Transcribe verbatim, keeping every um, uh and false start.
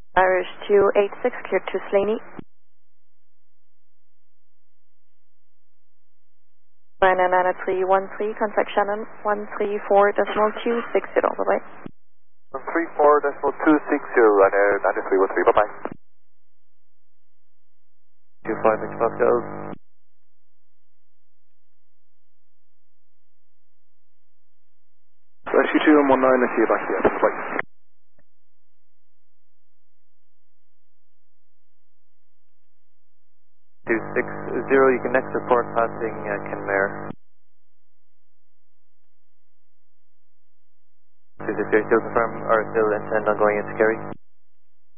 Irish two eight six, cleared to Slaney. nine nine nine three one three, contact Shannon, one three four decimal two six zero, bye-bye. one three four decimal two six zero, Ryanair nine three one three, bye-bye. two five X Pascal. Rescue two one one nine, I see you back here, bye. two six zero, you can next report passing uh, Kenmare. two six zero, still confirm or still intend on going into Kerry?